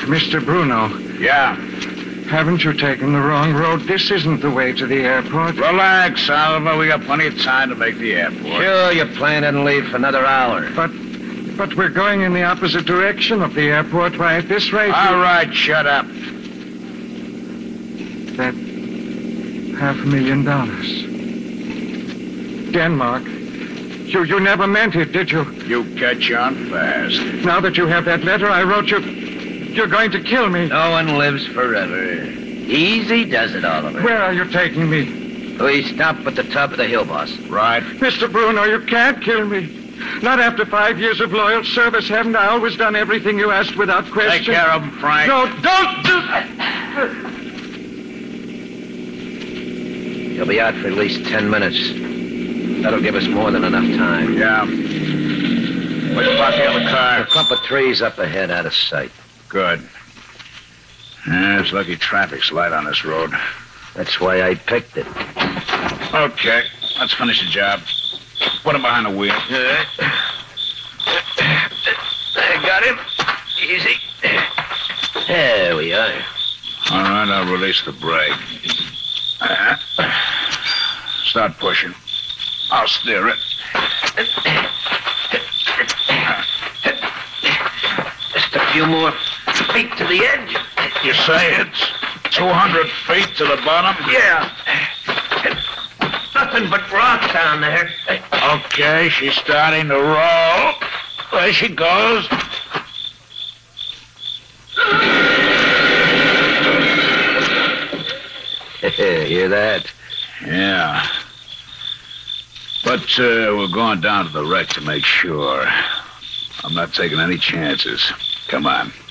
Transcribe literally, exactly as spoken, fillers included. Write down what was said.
Mister Bruno. Yeah. Haven't you taken the wrong road? This isn't the way to the airport. Relax, Oliver. We got plenty of time to make the airport. Sure, your plane didn't leave for another hour. But but we're going in the opposite direction of the airport. Why, at this rate... All right, shut up. That half a million dollars. Denmark. You you never meant it, did you? You catch on fast. Now that you have that letter I wrote you, you're going to kill me. No one lives forever. Easy does it, Oliver. Where are you taking me? We stop at the top of the hill, boss. Right. Mister Bruno, you can't kill me. Not after five years of loyal service. Haven't I always done everything you asked without question? Take care of him, Frank. No, don't do that. He'll be out for at least ten minutes. That'll give us more than enough time. Yeah. Which pocket of the A car? clump of trees up ahead, out of sight. Good. Yeah, it's lucky traffic's light on this road. That's why I picked it. Okay, let's finish the job. Put him behind the wheel. All right. I got him. Easy. There we are. All right, I'll release the brake. Uh, start pushing. I'll steer it. Just a few more feet to the edge. You say it's two hundred feet to the bottom? Yeah. Nothing but rock down there. Okay, she's starting to roll. There she goes. Hear that? Yeah. But uh, we're going down to the wreck to make sure. I'm not taking any chances. Come on.